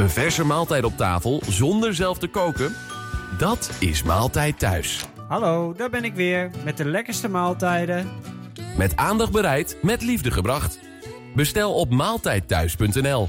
Een verse maaltijd op tafel zonder zelf te koken? Dat is Maaltijd Thuis. Hallo, daar ben ik weer met de lekkerste maaltijden. Met aandacht bereid, met liefde gebracht. Bestel op maaltijdthuis.nl.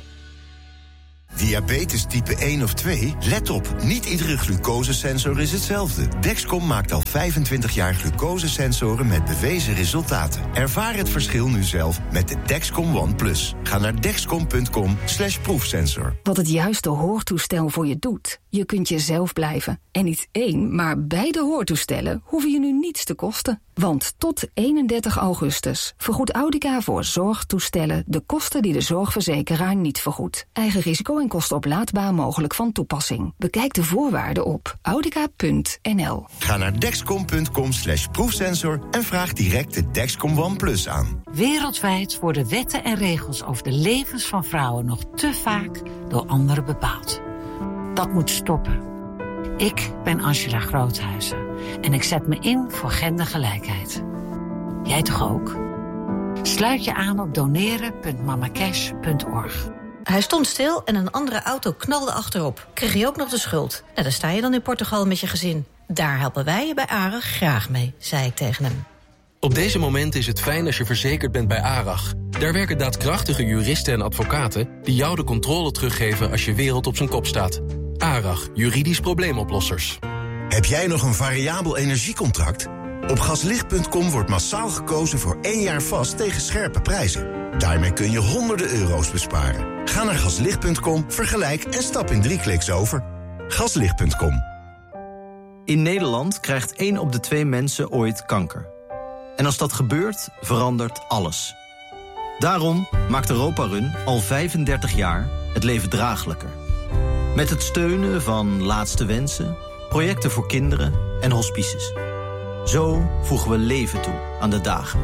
Diabetes type 1 of 2? Let op, niet iedere glucosesensor is hetzelfde. Dexcom maakt al 25 jaar glucosesensoren met bewezen resultaten. Ervaar het verschil nu zelf met de Dexcom One Plus. Ga naar dexcom.com/proefsensor. Wat het juiste hoortoestel voor je doet. Je kunt jezelf blijven. En niet één, maar beide hoortoestellen hoeven je nu niets te kosten. Want tot 31 augustus vergoedt Audica voor zorgtoestellen de kosten die de zorgverzekeraar niet vergoedt. Eigen risico en kosten oplaadbaar mogelijk van toepassing. Bekijk de voorwaarden op audica.nl. Ga naar dexcom.com/proefsensor en vraag direct de Dexcom One Plus aan. Wereldwijd worden wetten en regels over de levens van vrouwen nog te vaak door anderen bepaald. Dat moet stoppen. Ik ben Angela Groothuizen en ik zet me in voor gendergelijkheid. Jij toch ook? Sluit je aan op doneren.mamacash.org. Hij stond stil en een andere auto knalde achterop. Kreeg je ook nog de schuld? Nou, dan sta je dan in Portugal met je gezin. Daar helpen wij je bij ARAG graag mee, zei ik tegen hem. Op deze moment is het fijn als je verzekerd bent bij ARAG. Daar werken daadkrachtige juristen en advocaten die jou de controle teruggeven als je wereld op zijn kop staat. ARAG, juridisch probleemoplossers. Heb jij nog een variabel energiecontract? Op gaslicht.com wordt massaal gekozen voor 1 jaar vast tegen scherpe prijzen. Daarmee kun je honderden euro's besparen. Ga naar gaslicht.com, vergelijk en stap in 3 kliks over. Gaslicht.com. In Nederland krijgt 1 op de 2 mensen ooit kanker. En als dat gebeurt, verandert alles. Daarom maakt Europa Run al 35 jaar het leven draaglijker. Met het steunen van Laatste Wensen, projecten voor kinderen en hospices. Zo voegen we leven toe aan de dagen.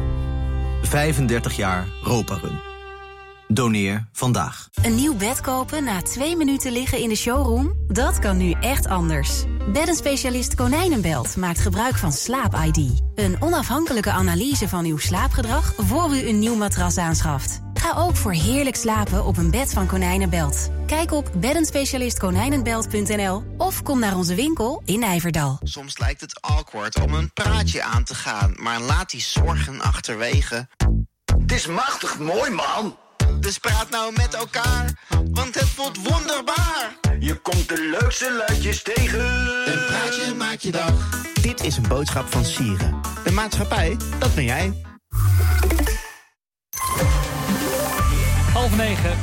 35 jaar Europa Run. Doneer vandaag. Een nieuw bed kopen na 2 minuten liggen in de showroom? Dat kan nu echt anders. Beddenspecialist Konijnenbelt maakt gebruik van Slaap-ID. Een onafhankelijke analyse van uw slaapgedrag voor u een nieuw matras aanschaft. Ga ook voor heerlijk slapen op een bed van Konijnenbelt. Kijk op beddenspecialistkonijnenbelt.nl of kom naar onze winkel in Nijverdal. Soms lijkt het awkward om een praatje aan te gaan, maar laat die zorgen achterwege. Het is machtig mooi, man. Dus praat nou met elkaar, want het voelt wonderbaar. Je komt de leukste luidjes tegen. Een praatje maakt je dag. Dit is een boodschap van Sieren. De maatschappij, dat ben jij. 8:30.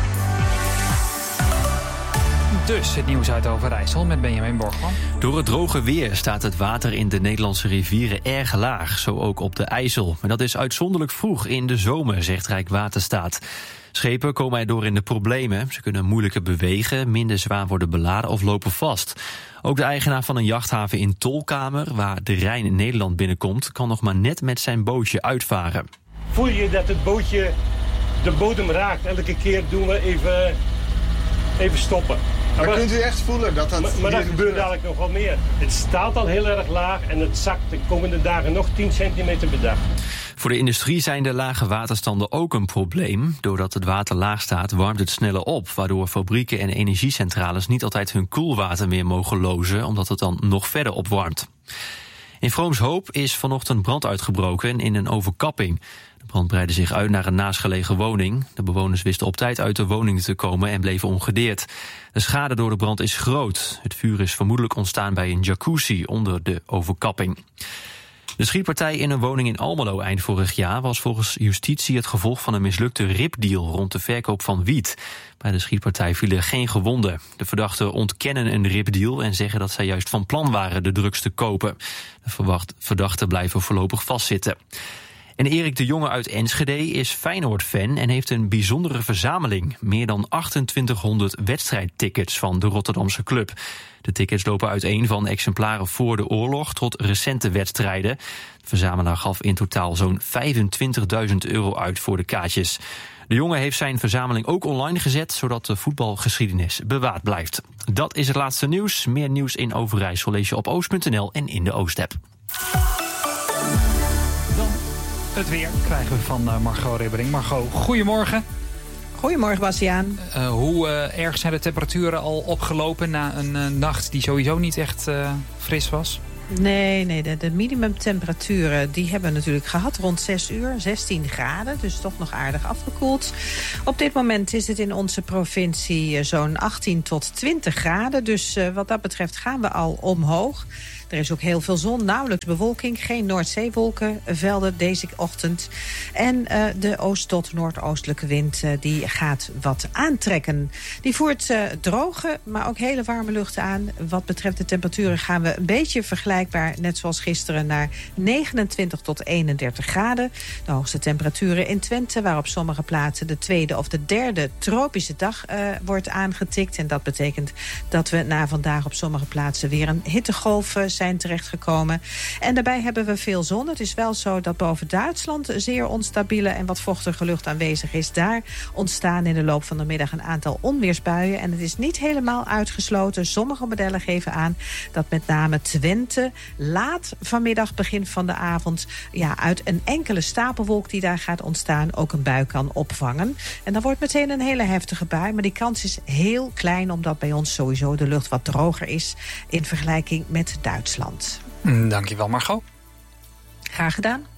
Dus het nieuws uit Overijssel met Benjamin Borgman. Door het droge weer staat het water in de Nederlandse rivieren erg laag. Zo ook op de IJssel. Maar dat is uitzonderlijk vroeg in de zomer, zegt Rijkswaterstaat. Schepen komen erdoor in de problemen. Ze kunnen moeilijker bewegen, minder zwaar worden beladen of lopen vast. Ook de eigenaar van een jachthaven in Tolkamer, waar de Rijn in Nederland binnenkomt, kan nog maar net met zijn bootje uitvaren. Voel je dat het bootje de bodem raakt? Elke keer doen we even stoppen. Maar kunt u echt voelen dat dat Maar dat gebeurt dadelijk nog wel meer. Het staat al heel erg laag en het zakt de komende dagen nog 10 centimeter per dag. Voor de industrie zijn de lage waterstanden ook een probleem. Doordat het water laag staat, warmt het sneller op, waardoor fabrieken en energiecentrales niet altijd hun koelwater meer mogen lozen, omdat het dan nog verder opwarmt. In Vroomshoop is vanochtend brand uitgebroken in een overkapping. De brand breidde zich uit naar een naastgelegen woning. De bewoners wisten op tijd uit de woning te komen en bleven ongedeerd. De schade door de brand is groot. Het vuur is vermoedelijk ontstaan bij een jacuzzi onder de overkapping. De schietpartij in een woning in Almelo eind vorig jaar was volgens justitie het gevolg van een mislukte ripdeal rond de verkoop van wiet. Bij de schietpartij vielen geen gewonden. De verdachten ontkennen een ripdeal en zeggen dat zij juist van plan waren de drugs te kopen. De verdachten blijven voorlopig vastzitten. En Erik de Jonge uit Enschede is Feyenoord-fan en heeft een bijzondere verzameling. Meer dan 2800 wedstrijdtickets van de Rotterdamse club. De tickets lopen uiteen van exemplaren voor de oorlog tot recente wedstrijden. De verzamelaar gaf in totaal zo'n €25.000 uit voor de kaartjes. De Jonge heeft zijn verzameling ook online gezet, zodat de voetbalgeschiedenis bewaard blijft. Dat is het laatste nieuws. Meer nieuws in Overijssel lees je op oost.nl en in de Oost-app. Het weer krijgen we van Margot Ribbering. Margot, goedemorgen. Goedemorgen, Bastiaan. Hoe erg zijn de temperaturen al opgelopen na een nacht die sowieso niet echt fris was? Nee, de minimumtemperaturen die hebben we natuurlijk gehad rond 6 uur, 16 graden. Dus toch nog aardig afgekoeld. Op dit moment is het in onze provincie zo'n 18 tot 20 graden. Dus wat dat betreft gaan we al omhoog. Er is ook heel veel zon, nauwelijks bewolking. Geen Noordzeewolkenvelden deze ochtend. En de oost- tot noordoostelijke wind die gaat wat aantrekken. Die voert droge, maar ook hele warme lucht aan. Wat betreft de temperaturen gaan we een beetje vergelijkbaar, net zoals gisteren, naar 29 tot 31 graden. De hoogste temperaturen in Twente, waar op sommige plaatsen de tweede of de derde tropische dag wordt aangetikt. En dat betekent dat we na vandaag op sommige plaatsen weer een hittegolf zijn terechtgekomen. En daarbij hebben we veel zon. Het is wel zo dat boven Duitsland zeer onstabiele en wat vochtige lucht aanwezig is. Daar ontstaan in de loop van de middag een aantal onweersbuien. En het is niet helemaal uitgesloten. Sommige modellen geven aan dat met name Twente laat vanmiddag, begin van de avond, uit een enkele stapelwolk die daar gaat ontstaan ook een bui kan opvangen. En dan wordt meteen een hele heftige bui. Maar die kans is heel klein, omdat bij ons sowieso de lucht wat droger is in vergelijking met Duitsland. Dankjewel, Margot. Graag gedaan.